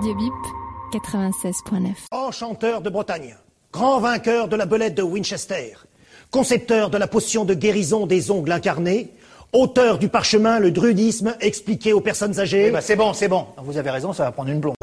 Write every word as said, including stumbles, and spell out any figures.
Radio Bip, quatre-vingt-seize point neuf. Enchanteur de Bretagne, grand vainqueur de la belette de Winchester, concepteur de la potion de guérison des ongles incarnés, auteur du parchemin Le Druidisme expliqué aux personnes âgées... Eh ben c'est bon, c'est bon. Vous avez raison, ça va prendre une blonde.